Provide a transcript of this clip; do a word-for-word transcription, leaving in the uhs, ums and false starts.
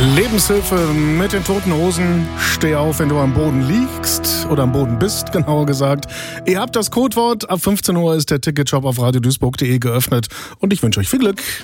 Lebenshilfe mit den Toten Hosen. Steh auf, wenn du am Boden liegst oder am Boden bist, genauer gesagt. Ihr habt das Codewort. Ab fünfzehn Uhr ist der Ticketshop auf radio duisburg punkt de geöffnet und ich wünsche euch viel Glück.